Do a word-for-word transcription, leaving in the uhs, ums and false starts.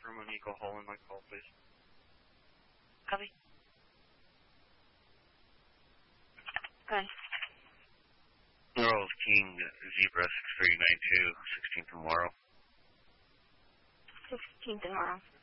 for Monique Hall in my call, please. Copy. Go ahead. Earl King, Zebra six three nine two, sixteen tomorrow. sixteen tomorrow.